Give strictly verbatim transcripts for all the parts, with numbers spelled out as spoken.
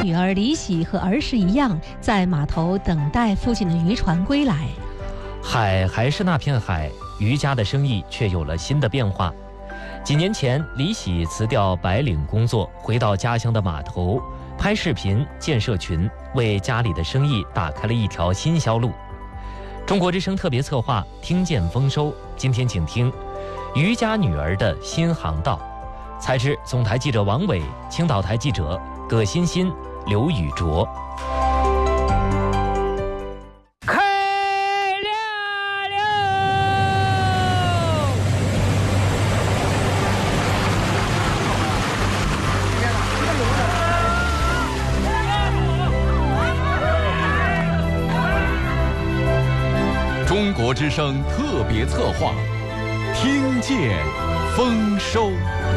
女儿李喜和儿时一样，在码头等待父亲的渔船归来。 海还是那片海，于家的生意却有了新的变化。几年前，李喜辞掉白领工作，回到家乡的码头，拍视频建社群，为家里的生意打开了一条新销路。中国之声特别策划《听见丰收》，今天请听于家女儿的新航道。采制总台记者王伟，青岛台记者葛欣欣、刘宇卓。 开亮了！ 中国之声特别策划，听见丰收。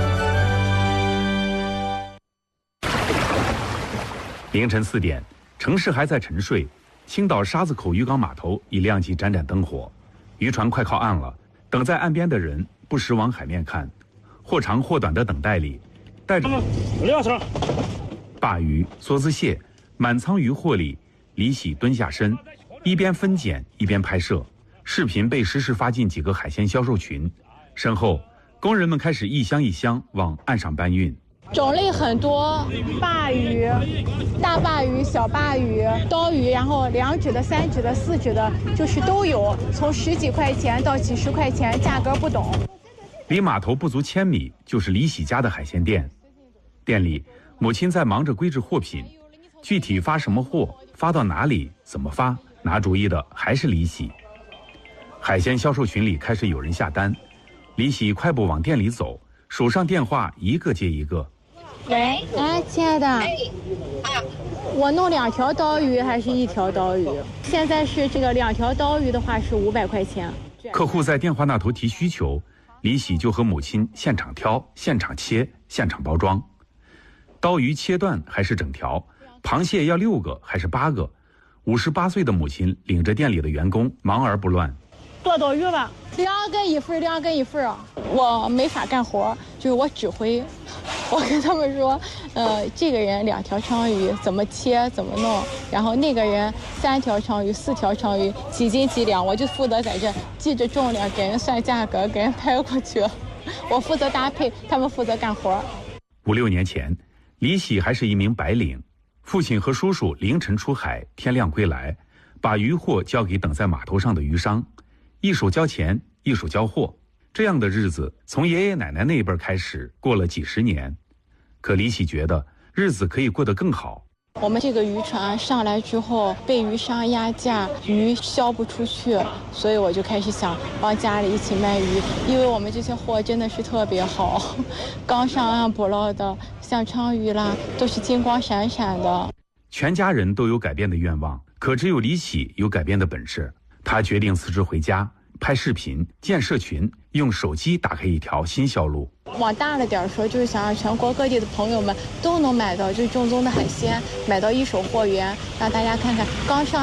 凌晨四点，城市还在沉睡，青岛沙子口渔港码头已亮起盏盏灯火，渔船快靠岸了。等在岸边的人不时往海面看，或长或短的等待里，带着鲅鱼、梭子蟹，满仓渔货里，李喜蹲下身，一边分拣一边拍摄。视频被实时发进几个海鲜销售群，身后工人们开始一箱一箱往岸上搬运。 种类很多，鲅鱼、大鲅鱼、小鲅鱼、刀鱼，然后两指的、三指的、四指的，就是都有，从十几块钱到几十块钱，价格不等。 离码头不足千米就是李喜家的海鲜店，店里母亲在忙着归置货品，具体发什么货、发到哪里、怎么发，拿主意的还是李喜。海鲜销售群里开始有人下单，李喜快步往店里走，手上电话一个接一个。 喂，哎，亲爱的，我弄两条刀鱼还是一条刀鱼？现在是这个两条刀鱼的话是五百块钱。 客户在电话那头提需求，李喜就和母亲现场挑、现场切、现场包装。刀鱼切断还是整条？螃蟹要六个还是八个？五十八岁的母亲领着店里的员工忙而不乱。 多刀鱼吧，两个一份，两个一份啊！我没法干活，就是我指挥。我跟他们说，呃，这个人两条鲳鱼怎么切怎么弄，然后那个人三条鲳鱼、四条鲳鱼几斤几两，我就负责在这记着重量，给人算价格，给人拍过去。我负责搭配，他们负责干活。 五六年前，李喜还是一名白领，父亲和叔叔凌晨出海，天亮归来，把渔货交给等在码头上的渔商。一手交钱，一手交货，这样的日子从爷爷奶奶那一辈开始过了几十年。可李喜觉得日子可以过得更好。 我们这个渔船上来之后被渔商压价，鱼销不出去，所以我就开始想帮家里一起卖鱼，因为我们这些货真的是特别好，刚上岸捕捞的，像鲳鱼啦，都是金光闪闪的。 全家人都有改变的愿望，可只有李喜有改变的本事。他决定辞职回家，拍视频、建社群，用手机打开一条新销路。 往大了点说，就是想让全国各地的朋友们都能买到最正宗的海鲜，买到一手货源，让大家看看刚上